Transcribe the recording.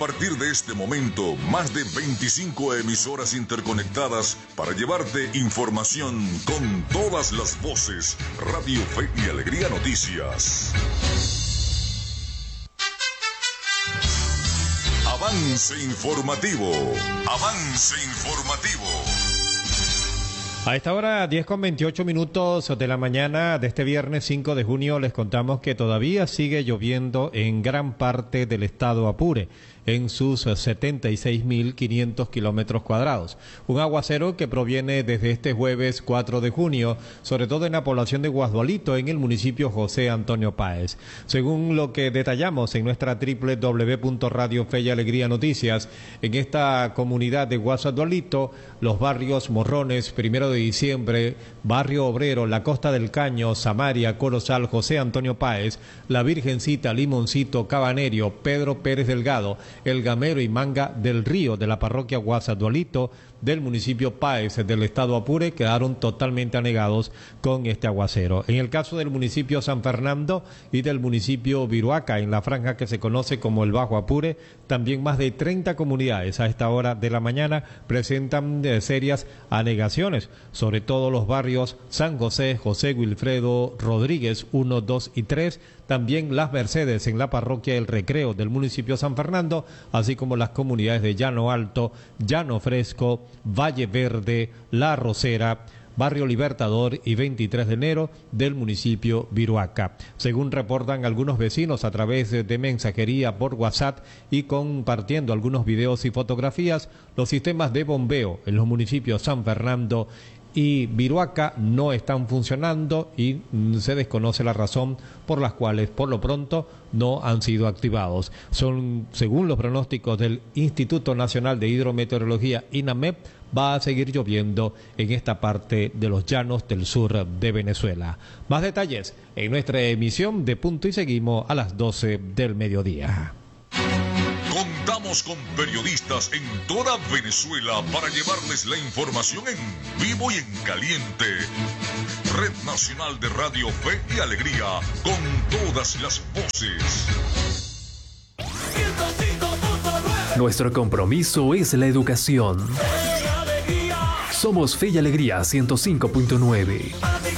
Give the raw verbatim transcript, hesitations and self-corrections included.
partir de este momento, más de veinticinco emisoras interconectadas para llevarte información con todas las voces. Radio Fe y Alegría Noticias. Avance informativo. Avance informativo. A esta hora, diez con veintiocho minutos de la mañana de este viernes cinco de junio, les contamos que todavía sigue lloviendo en gran parte del estado Apure, en sus setenta y seis mil quinientos kilómetros cuadrados. Un aguacero que proviene desde este jueves cuatro de junio, sobre todo en la población de Guasdualito, en el municipio José Antonio Páez. Según lo que detallamos en nuestra doble u doble u doble u punto radio fe y alegría noticias, en esta comunidad de Guasdualito, los barrios Morrones, Primero de Diciembre, Barrio Obrero, La Costa del Caño, Samaria, Corozal, José Antonio Páez, La Virgencita, Limoncito, Cabanerio, Pedro Pérez Delgado, El Gamero y Manga del Río de la parroquia Guasdualito del municipio Páez del estado Apure quedaron totalmente anegados con este aguacero. En el caso del municipio San Fernando y del municipio Viruaca, en la franja que se conoce como el Bajo Apure, también más de treinta comunidades a esta hora de la mañana presentan eh, serias anegaciones, sobre todo los barrios San José, José Wilfredo Rodríguez uno, dos y tres, también Las Mercedes en la parroquia El Recreo del municipio San Fernando, así como las comunidades de Llano Alto, Llano Fresco, Valle Verde, La Rosera, Barrio Libertador y veintitrés de enero del municipio Viruaca. Según reportan algunos vecinos a través de mensajería por WhatsApp y compartiendo algunos videos y fotografías, los sistemas de bombeo en los municipios San Fernando y Viruaca no están funcionando y se desconoce la razón por las cuales por lo pronto no han sido activados. Son, según los pronósticos del Instituto Nacional de Hidrometeorología INAMEP, va a seguir lloviendo en esta parte de los llanos del sur de Venezuela. Más detalles en nuestra emisión de Punto y Seguimos a las doce del mediodía. Contamos con periodistas en toda Venezuela para llevarles la información en vivo y en caliente. Red Nacional de Radio Fe y Alegría, con todas las voces. Nuestro compromiso es la educación. Somos Fe y Alegría ciento cinco punto nueve.